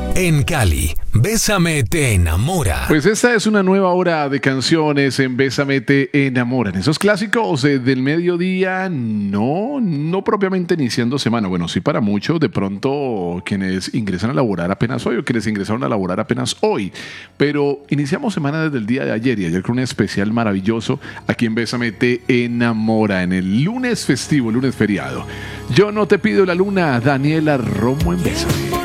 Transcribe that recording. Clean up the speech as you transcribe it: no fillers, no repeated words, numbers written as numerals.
En Cali, Bésame te enamora. Pues esta es una nueva hora de canciones en Bésame te enamoran. Esos clásicos del mediodía, no propiamente iniciando semana. Bueno, sí para muchos, de pronto quienes ingresan a laborar apenas hoy o quienes ingresaron a laborar apenas hoy. Pero iniciamos semana desde el día de ayer y ayer con un especial maravilloso aquí en Bésame te enamora, en el lunes festivo, lunes feriado. Yo no te pido la luna, Daniela Romo en Bésame.